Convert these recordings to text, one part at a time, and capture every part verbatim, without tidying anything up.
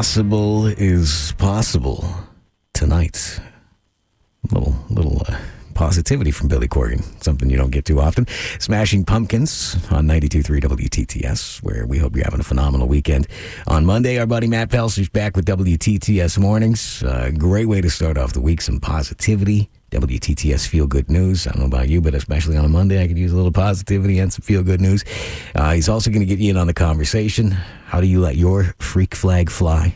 impossible is possible tonight. Little, little uh, positivity from Billy Corgan, something you don't get too often. Smashing Pumpkins on ninety-two point three W T T S, where we hope you're having a phenomenal weekend. On Monday, our buddy Matt Pelser's back with W T T S Mornings. Uh, great way to start off the week, some positivity. W T T S Feel Good News. I don't know about you, but especially on a Monday, I could use a little positivity and some feel good news. Uh, he's also going to get you in on the conversation. How do you let your freak flag fly?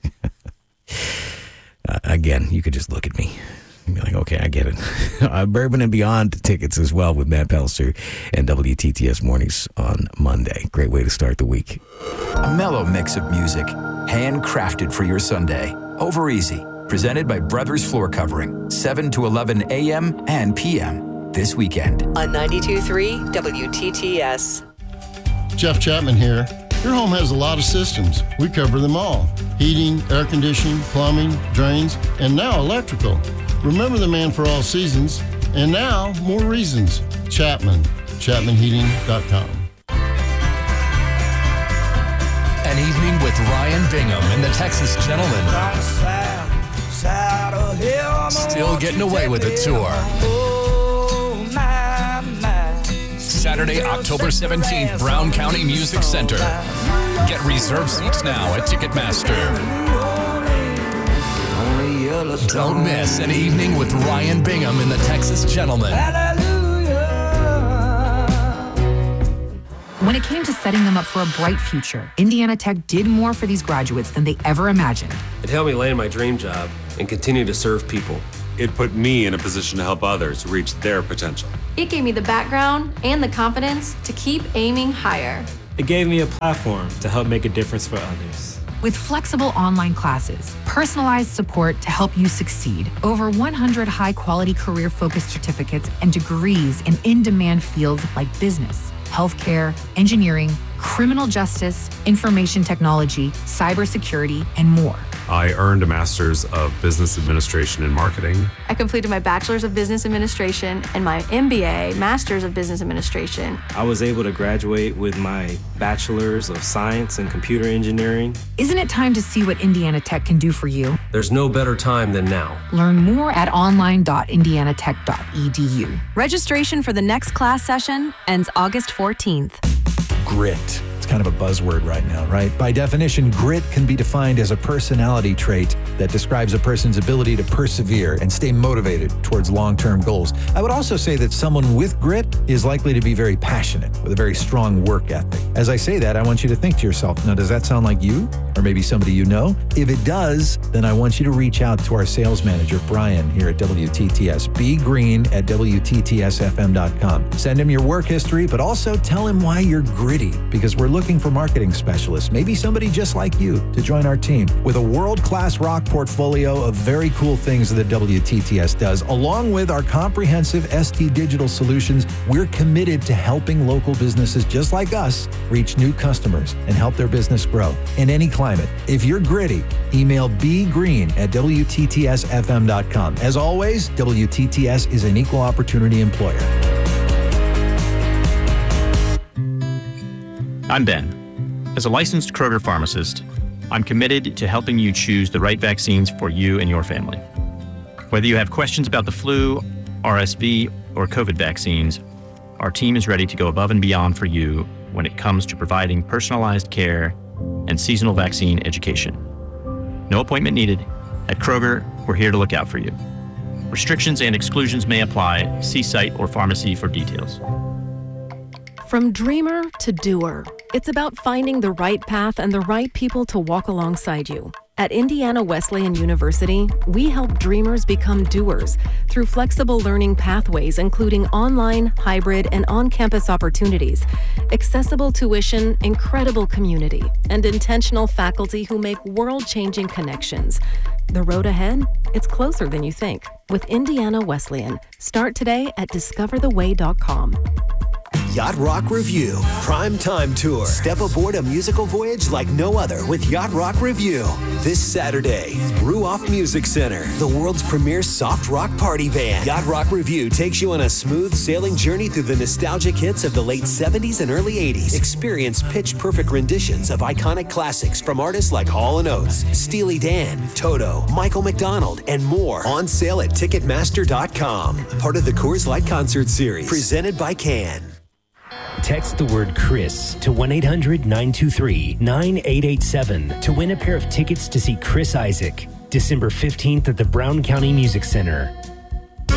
uh, again, you could just look at me and be like, okay, I get it. uh, Bourbon and Beyond tickets as well with Matt Pelser and W T T S Mornings on Monday. Great way to start the week. A mellow mix of music, handcrafted for your Sunday. Over Easy. Presented by Brothers Floor Covering, seven to eleven a.m. and p m this weekend. On ninety-two point three W T T S. Jeff Chapman here. Your home has a lot of systems. We cover them all. Heating, air conditioning, plumbing, drains, and now electrical. Remember the man for all seasons, and now more reasons. Chapman, chapman heating dot com. An evening with Ryan Bingham and the Texas Gentlemen. Still getting away with it tour. Saturday, October seventeenth, Brown County Music Center. Get reserved seats now at Ticketmaster. Don't miss an evening with Ryan Bingham and the Texas Gentlemen. When it came to setting them up for a bright future, Indiana Tech did more for these graduates than they ever imagined. It helped me land my dream job and continue to serve people. It put me in a position to help others reach their potential. It gave me the background and the confidence to keep aiming higher. It gave me a platform to help make a difference for others. With flexible online classes, personalized support to help you succeed, over one hundred high-quality career-focused certificates and degrees in in-demand fields like business, healthcare, engineering, criminal justice, information technology, cybersecurity, and more. I earned a master's of business administration and marketing. I completed my bachelor's of business administration and my M B A, master's of business administration. I was able to graduate with my bachelor's of science and computer engineering. Isn't it time to see what Indiana Tech can do for you? There's no better time than now. Learn more at online dot indiana tech dot e d u. Registration for the next class session ends August fourteenth. Grit. It's kind of a buzzword right now, right? By definition, grit can be defined as a personality trait that describes a person's ability to persevere and stay motivated towards long-term goals. I would also say that someone with grit is likely to be very passionate with a very strong work ethic. As I say that, I want you to think to yourself, now, does that sound like you? Or maybe somebody you know? If it does, then I want you to reach out to our sales manager, Brian, here at W T T S. B Green at W T T S F M dot com. Send him your work history, but also tell him why you're gritty, because we're looking for marketing specialists, maybe somebody just like you, to join our team. With a world-class rock portfolio of very cool things that W T T S does, along with our comprehensive S T Digital solutions, we're committed to helping local businesses just like us reach new customers and help their business grow in any climate. If you're gritty, email bgreen at W T T S F M dot com. As always, W T T S is an equal opportunity employer. I'm Ben. As a licensed Kroger pharmacist, I'm committed to helping you choose the right vaccines for you and your family. Whether you have questions about the flu, R S V, or COVID vaccines, our team is ready to go above and beyond for you when it comes to providing personalized care and seasonal vaccine education. No appointment needed. At Kroger, we're here to look out for you. Restrictions and exclusions may apply. See site or pharmacy for details. From dreamer to doer, it's about finding the right path and the right people to walk alongside you. At Indiana Wesleyan University, we help dreamers become doers through flexible learning pathways, including online, hybrid, and on-campus opportunities, accessible tuition, incredible community, and intentional faculty who make world-changing connections. The road ahead? It's closer than you think. With Indiana Wesleyan. Start today at discover the way dot com. Yacht Rock Review Prime Time Tour. Step aboard a musical voyage like no other with Yacht Rock Review. This Saturday, Ruoff Music Center, the world's premier soft rock party band. Yacht Rock Review takes you on a smooth sailing journey through the nostalgic hits of the late seventies and early eighties. Experience pitch-perfect renditions of iconic classics from artists like Hall and Oates, Steely Dan, Toto, Michael McDonald, and more. On sale at Ticketmaster dot com. Part of the Coors Light Concert Series. Presented by Can. Text the word Chris to one eight hundred nine two three nine eight eight seven to win a pair of tickets to see Chris Isaak, December fifteenth at the Brown County Music Center.